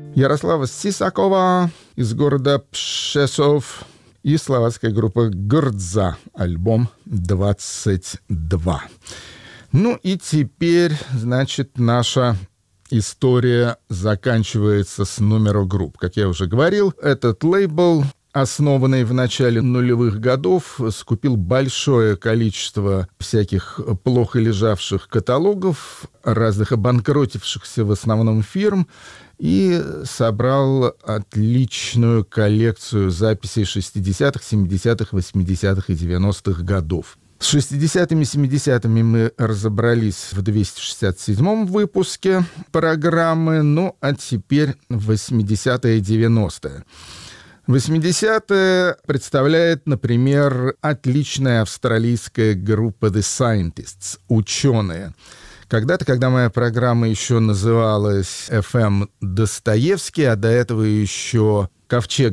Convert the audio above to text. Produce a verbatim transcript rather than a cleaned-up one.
Ярослава Сисакова из города Пшесов и словацкая группа Грдза, альбом двадцать два. Ну и теперь, значит, наша история заканчивается с номера групп. Как я уже говорил, этот лейбл, основанный в начале нулевых годов, скупил большое количество всяких плохо лежавших каталогов, разных обанкротившихся в основном фирм, и собрал отличную коллекцию записей шестидесятых, семидесятых, восьмидесятых и девяностых годов. С шестидесятыми, семидесятыми мы разобрались в двести шестьдесят седьмом выпуске программы, ну а теперь восьмидесятые и девяностые. восьмидесятые представляет, например, отличная австралийская группа The Scientists, ученые. Когда-то, когда моя программа еще называлась эф эм Достоевский, а до этого еще Ковчег